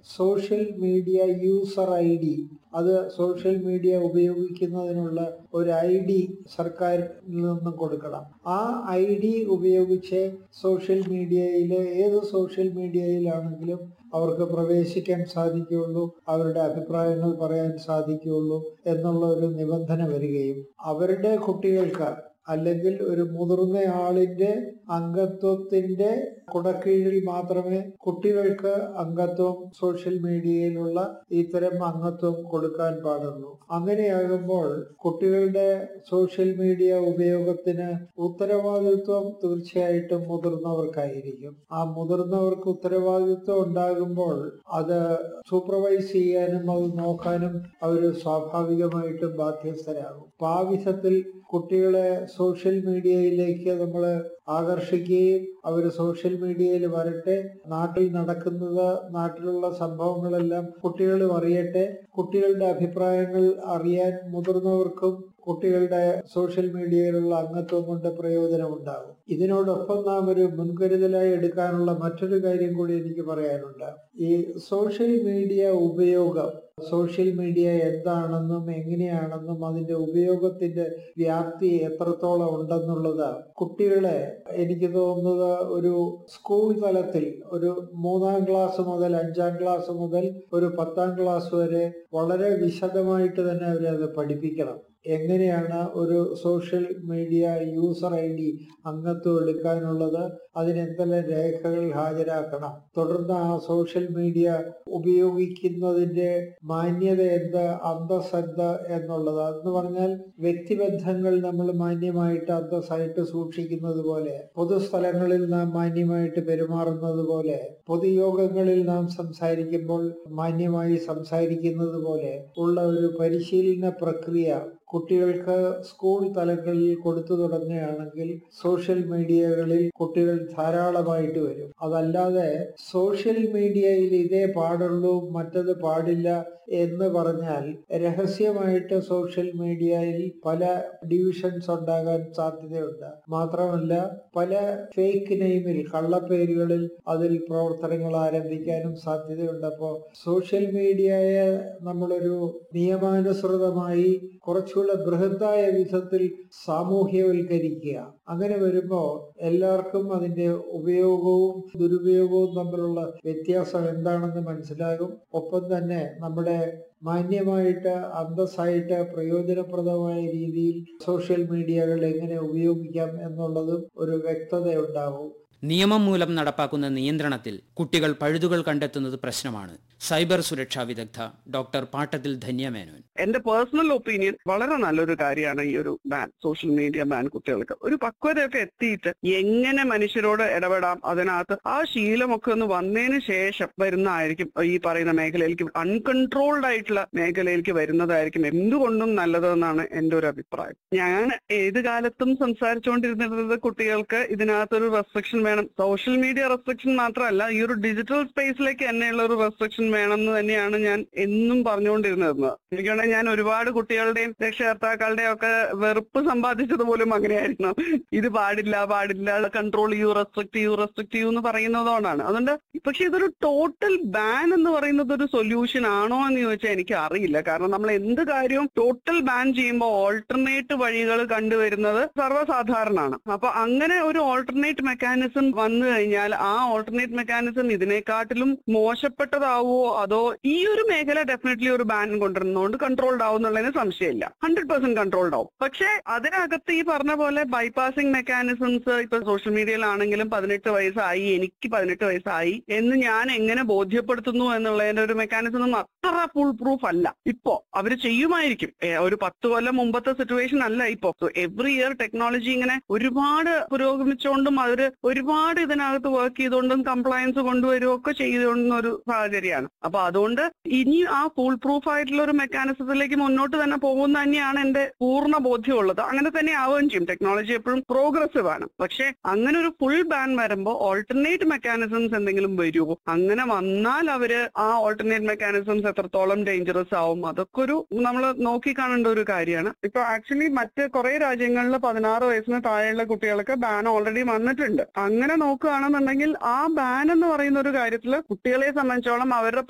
Social media user ID, അത് social media ഉപയോഗിക്കുന്നതിനുള്ള ഒരു ID സർക്കാരിൽ നിന്നും കൊടുക്കണം. ആ ID ഉപയോഗിച്ച് സോഷ്യൽ മീഡിയയിൽ, ഏത് സോഷ്യൽ മീഡിയയിലാണെങ്കിലും അവർക്ക് പ്രവേശിക്കാൻ സാധിക്കുകയുള്ളൂ, അവരുടെ അഭിപ്രായങ്ങൾ പറയാൻ സാധിക്കുകയുള്ളൂ എന്നുള്ള ഒരു നിബന്ധന വരികയും അവരുടെ കുട്ടികൾക്ക് അല്ലെങ്കിൽ ഒരു മുതിർന്ന ആളിന്റെ അംഗത്വത്തിന്റെ കുടക്കീഴിൽ മാത്രമേ കുട്ടികൾക്ക് അംഗത്വം, സോഷ്യൽ മീഡിയയിലുള്ള ഇത്തരം അംഗത്വം കൊടുക്കാൻ പാടുള്ളൂ. അങ്ങനെയാകുമ്പോൾ കുട്ടികളുടെ സോഷ്യൽ മീഡിയ ഉപയോഗത്തിന് ഉത്തരവാദിത്വം തീർച്ചയായിട്ടും മുതിർന്നവർക്കായിരിക്കും. ആ മുതിർന്നവർക്ക് ഉത്തരവാദിത്വം ഉണ്ടാകുമ്പോൾ അത് സൂപ്പർവൈസ് ചെയ്യാനും അത് നോക്കാനും അവർ സ്വാഭാവികമായിട്ടും ബാധ്യസ്ഥരാകും. ആ വിധത്തിൽ കുട്ടികളെ സോഷ്യൽ മീഡിയയിലേക്ക് നമ്മൾ ആകർഷിക്കുകയും അവർ സോഷ്യൽ മീഡിയയിൽ വരട്ടെ, നാട്ടിൽ നടക്കുന്നത്, നാട്ടിലുള്ള സംഭവങ്ങളെല്ലാം കുട്ടികളും അറിയട്ടെ, കുട്ടികളുടെ അഭിപ്രായങ്ങൾ അറിയാൻ മുതിർന്നവർക്കും കുട്ടികളുടെ സോഷ്യൽ മീഡിയയിലുള്ള അംഗത്വം കൊണ്ട് പ്രയോജനമുണ്ടാകും. ഇതിനോടൊപ്പം നാം ഒരു മുൻകരുതലായി എടുക്കാനുള്ള മറ്റൊരു കാര്യം കൂടി എനിക്ക് പറയാനുണ്ട്. ഈ സോഷ്യൽ മീഡിയ ഉപയോഗം, സോഷ്യൽ മീഡിയ എന്താണെന്നും എങ്ങനെയാണെന്നും അതിന്റെ ഉപയോഗത്തിന്റെ വ്യാപ്തി എത്രത്തോളം ഉണ്ടെന്നുള്ളത് കുട്ടികളെ, എനിക്ക് തോന്നുന്നത് ഒരു സ്കൂൾ തലത്തിൽ ഒരു 3ാം ക്ലാസ് മുതൽ 5ാം ക്ലാസ് മുതൽ ഒരു 10ാം ക്ലാസ് വരെ വളരെ വിശദമായിട്ട് തന്നെ അവരത് പഠിപ്പിക്കണം. എങ്ങനെയാണ് ഒരു സോഷ്യൽ മീഡിയ യൂസർ ID അംഗത്വം എടുക്കാനുള്ളത്, അതിനെന്തെല്ലാം രേഖകൾ ഹാജരാക്കണം, തുടർന്ന് ആ സോഷ്യൽ മീഡിയ ഉപയോഗിക്കുന്നതിന്റെ മാന്യത എന്ത്, അന്തസ്സെന്ത് എന്നുള്ളത്. അതെന്ന് പറഞ്ഞാൽ വ്യക്തിബന്ധങ്ങൾ നമ്മൾ മാന്യമായിട്ട് അന്തസ്സായിട്ട് സൂക്ഷിക്കുന്നത് പോലെ, പൊതുസ്ഥലങ്ങളിൽ നാം മാന്യമായിട്ട് പെരുമാറുന്നത് പോലെ, പൊതുയോഗങ്ങളിൽ നാം സംസാരിക്കുമ്പോൾ മാന്യമായി സംസാരിക്കുന്നത് പോലെ ഉള്ള ഒരു പരിശീലന പ്രക്രിയ കുട്ടികൾക്ക് സ്കൂൾ തലങ്ങളിൽ കൊടുത്തു തുടങ്ങുകയാണെങ്കിൽ സോഷ്യൽ മീഡിയകളിൽ കുട്ടികൾ ധാരാളമായിട്ട് വരും. അതല്ലാതെ സോഷ്യൽ മീഡിയയിൽ ഇതേ പാടുള്ളൂ, മറ്റത് പാടില്ല എന്ന് പറഞ്ഞാൽ രഹസ്യമായിട്ട് സോഷ്യൽ മീഡിയയിൽ പല ഡിവിഷൻസ് ഉണ്ടാകാൻ സാധ്യതയുണ്ട്. മാത്രമല്ല പല ഫേക്ക് നെയിമിൽ, കള്ളപ്പേരുകളിൽ അതിൽ പ്രവർത്തനങ്ങൾ ആരംഭിക്കാനും സാധ്യതയുണ്ട്. അപ്പോൾ സോഷ്യൽ മീഡിയയെ നമ്മളൊരു നിയമാനുസൃതമായി കുറച്ചുകൂടെ ബൃഹത്തായ വിധത്തിൽ സാമൂഹ്യവൽക്കരിക്കുക. അങ്ങനെ വരുമ്പോൾ എല്ലാവർക്കും അതിന്റെ ഉപയോഗവും ദുരുപയോഗവും തമ്മിലുള്ള വ്യത്യാസം എന്താണെന്ന് മനസ്സിലാകും. ഒപ്പം തന്നെ നമ്മുടെ മാന്യമായിട്ട് അന്തസ്സായിട്ട് പ്രയോജനപ്രദമായ രീതിയിൽ സോഷ്യൽ മീഡിയകൾ എങ്ങനെ ഉപയോഗിക്കാം എന്നുള്ളതും ഒരു വ്യക്തത ഉണ്ടാവും. നിയമം മൂലം നടപ്പാക്കുന്ന നിയന്ത്രണത്തിൽ കുട്ടികൾ പഴുതുകൾ കണ്ടെത്തുന്നത് പ്രശ്നമാണ്. സൈബർ സുരക്ഷാ വിദഗ്ധ ഡോക്ടർ പാട്ടത്തിൽ ധന്യമേനോൻ: എന്റെ പേഴ്സണൽ ഒപ്പീനിയൻ വളരെ നല്ലൊരു കാര്യമാണ് ഈ ഒരു ബാൻ, സോഷ്യൽ മീഡിയ ബാൻ. കുട്ടികൾക്ക് ഒരു പക്വതയൊക്കെ എത്തിയിട്ട് എങ്ങനെ മനുഷ്യരോട് ഇടപെടാം, അതിനകത്ത് ആ ശീലമൊക്കെ ഒന്ന് വന്നതിന് ശേഷം വരുന്നതായിരിക്കും ഈ പറയുന്ന മേഖലയിലേക്ക്, അൺകൺട്രോൾഡ് ആയിട്ടുള്ള മേഖലയിലേക്ക് വരുന്നതായിരിക്കും എന്തുകൊണ്ടും നല്ലതെന്നാണ് എന്റെ ഒരു അഭിപ്രായം. ഞാൻ ഏത് കാലത്തും സംസാരിച്ചുകൊണ്ടിരുന്നത് കുട്ടികൾക്ക് ഇതിനകത്തൊരു റെസ്ട്രിക്ഷൻ വേണം. സോഷ്യൽ മീഡിയ റെസ്ട്രിക്ഷൻ മാത്രമല്ല, ഈ ഒരു ഡിജിറ്റൽ സ്പേസിലേക്ക് തന്നെയുള്ള ഒരു റെസ്ട്രിക്ഷൻ വേണമെന്ന് തന്നെയാണ് ഞാൻ എന്നും പറഞ്ഞുകൊണ്ടിരുന്നത്. എനിക്കാണെങ്കിൽ ഞാൻ ഒരുപാട് കുട്ടികളുടെയും രക്ഷകർത്താക്കളുടെയും ഒക്കെ വെറുപ്പ് സമ്പാദിച്ചത് പോലും അങ്ങനെയായിരുന്നു. ഇത് പാടില്ല കൺട്രോൾ ചെയ്യൂ, റെസ്ട്രിക്ട് ചെയ്യൂ എന്ന് പറയുന്നതുകൊണ്ടാണ്. അതുകൊണ്ട് പക്ഷെ ഇതൊരു ടോട്ടൽ ബാൻ എന്ന് പറയുന്നത് ഒരു സൊല്യൂഷൻ ആണോ എന്ന് ചോദിച്ചാൽ എനിക്ക് അറിയില്ല. കാരണം നമ്മൾ എന്ത് കാര്യവും ടോട്ടൽ ബാൻ ചെയ്യുമ്പോൾ ഓൾട്ടർനേറ്റ് വഴികൾ കണ്ടുവരുന്നത് സർവ്വസാധാരണമാണ്. അപ്പൊ അങ്ങനെ ഒരു ഓൾട്ടർനേറ്റ് മെക്കാനിസം വന്നു കഴിഞ്ഞാൽ ആ ഓൾട്ടർനേറ്റ് മെക്കാനിസം ഇതിനെക്കാട്ടിലും മോശപ്പെട്ടതാവോ അതോ ഈ ഒരു മേഖല ഡെഫിനറ്റ്ലി ഒരു ബാൻ കൊണ്ടുവരുന്നതുകൊണ്ട് കൺട്രോൾഡ് ആവും എന്നുള്ളതിന് സംശയമില്ല. 100% കൺട്രോൾഡ് ആവും. പക്ഷെ അതിനകത്ത് ഈ പറഞ്ഞ പോലെ ബൈപാസിംഗ് മെക്കാനിസംസ് ഇപ്പൊ സോഷ്യൽ മീഡിയയിലാണെങ്കിലും 18 വയസ്സായി, എനിക്ക് 18 വയസ്സായി എന്ന് ഞാൻ എങ്ങനെ ബോധ്യപ്പെടുത്തുന്നു എന്നുള്ളതിന്റെ ഒരു മെക്കാനിസം ഒന്നും അത്ര ഫുൾ പ്രൂഫ് അല്ല. ഇപ്പോ അവര് ചെയ്യുമായിരിക്കും, ഒരു 10 കൊല്ലം മുമ്പത്തെ സിറ്റുവേഷൻ അല്ല ഇപ്പോ. എവറി ഇയർ ടെക്നോളജി ഇങ്ങനെ ഒരുപാട് പുരോഗമിച്ചുകൊണ്ടും അവര് ഒരുപാട് ഇതിനകത്ത് വർക്ക് ചെയ്തുകൊണ്ടും കംപ്ലയൻസ് കൊണ്ടുവരികയൊക്കെ ചെയ്തുകൊണ്ടുന്ന ഒരു സാഹചര്യമാണ്. അപ്പൊ അതുകൊണ്ട് ഇനി ആ ഫുൾ പ്രൂഫ് ആയിട്ടുള്ള ഒരു മെക്കാനിസത്തിലേക്ക് മുന്നോട്ട് തന്നെ പോകുന്ന തന്നെയാണ് എന്റെ പൂർണ്ണ ബോധ്യമുള്ളത്. അങ്ങനെ തന്നെ ആവുകയും ചെയ്യും. ടെക്നോളജി എപ്പോഴും പ്രോഗ്രസീവ് ആണ്. പക്ഷെ അങ്ങനെ ഒരു ഫുൾ ബാൻ വരുമ്പോൾ ഓൾട്ടർനേറ്റ് മെക്കാനിസംസ് എന്തെങ്കിലും വരുമോ? അങ്ങനെ വന്നാൽ അവര് ആ ഓൾട്ടർനേറ്റ് മെക്കാനിസംസ് എത്രത്തോളം ഡേഞ്ചറസ് ആവും അതൊക്കെ ഒരു നമ്മൾ നോക്കിക്കാണേണ്ട ഒരു കാര്യമാണ്. ഇപ്പൊ ആക്ച്വലി മറ്റ് കുറെ രാജ്യങ്ങളിൽ 16 വയസ്സിന് താഴെയുള്ള കുട്ടികൾക്ക് ബാൻ ഓൾറെഡി വന്നിട്ടുണ്ട്. അങ്ങനെ നോക്കുകയാണെന്നുണ്ടെങ്കിൽ ആ ബാൻ എന്ന് പറയുന്ന ഒരു കാര്യത്തിൽ കുട്ടികളെ സംബന്ധിച്ചോളം അവരുടെ